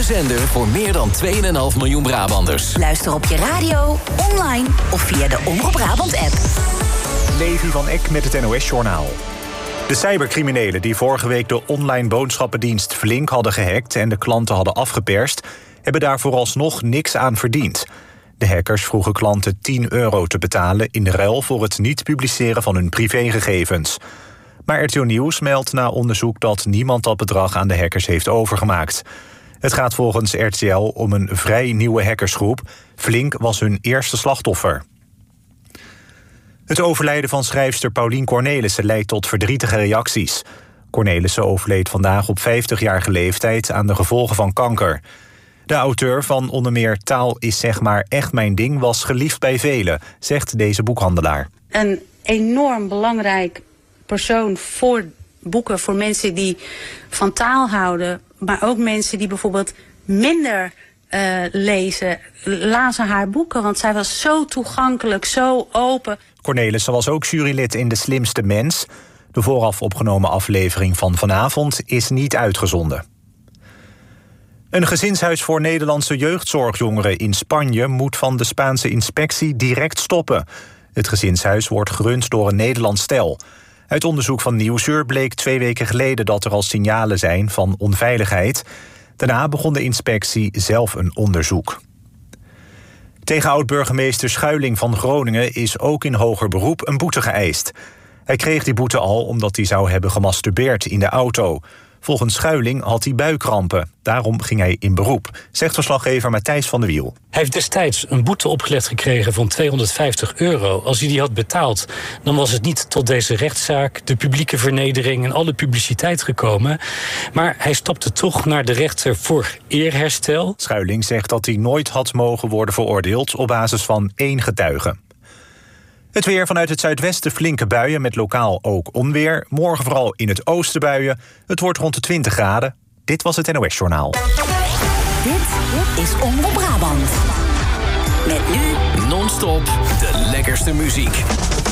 zender voor meer dan 2,5 miljoen Brabanders. Luister op je radio, online of via de Omroep Brabant-app. Levi van Eck met het NOS-journaal. De cybercriminelen die vorige week de online boodschappendienst Flink hadden gehackt en de klanten hadden afgeperst, hebben daar vooralsnog niks aan verdiend. De hackers vroegen klanten €10 te betalen in ruil voor het niet publiceren van hun privégegevens. Maar RTL Nieuws meldt na onderzoek dat niemand dat bedrag aan de hackers heeft overgemaakt. Het gaat volgens RTL om een vrij nieuwe hackersgroep. Flink was hun eerste slachtoffer. Het overlijden van schrijfster Paulien Cornelissen leidt tot verdrietige reacties. Cornelissen overleed vandaag op 50-jarige leeftijd aan de gevolgen van kanker. De auteur van onder meer Taal is zeg maar echt mijn ding was geliefd bij velen, zegt deze boekhandelaar. Een enorm belangrijk persoon voor boeken, voor mensen die van taal houden, maar ook mensen die bijvoorbeeld minder lezen, lazen haar boeken, want zij was zo toegankelijk, zo open. Cornelissen was ook jurylid in De Slimste Mens. De vooraf opgenomen aflevering van vanavond is niet uitgezonden. Een gezinshuis voor Nederlandse jeugdzorgjongeren in Spanje moet van de Spaanse inspectie direct stoppen. Het gezinshuis wordt gerund door een Nederlands stel. Uit onderzoek van Nieuwsuur bleek 2 weken geleden dat er al signalen zijn van onveiligheid. Daarna begon de inspectie zelf een onderzoek. Tegen oud-burgemeester Schuiling van Groningen is ook in hoger beroep een boete geëist. Hij kreeg die boete al omdat hij zou hebben gemasturbeerd in de auto. Volgens Schuiling had hij buikkrampen. Daarom ging hij in beroep, zegt verslaggever Matthijs van der Wiel. Hij heeft destijds een boete opgelegd gekregen van €250. Als hij die had betaald, dan was het niet tot deze rechtszaak, de publieke vernedering en alle publiciteit gekomen. Maar hij stapte toch naar de rechter voor eerherstel. Schuiling zegt dat hij nooit had mogen worden veroordeeld op basis van 1 getuige. Het weer vanuit het zuidwesten flinke buien met lokaal ook onweer. Morgen vooral in het oosten buien. Het wordt rond de 20 graden. Dit was het NOS-journaal. Dit is Omroep Brabant. Met nu Non-stop de lekkerste muziek.